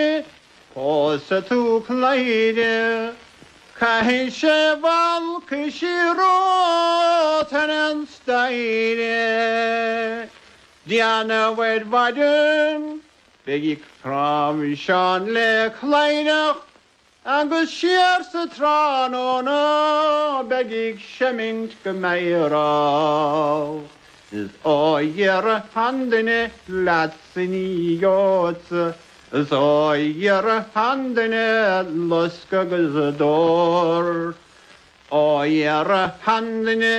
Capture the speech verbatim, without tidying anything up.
Posa tu kleide, kahische valkishiro tenen steide. Diana wed vadum, begik fram shan le kleine, agus sheer satranona, begik shemint gemeira. Is oyer handene latsini yots. Zo jer handene loska gazador, o jer handene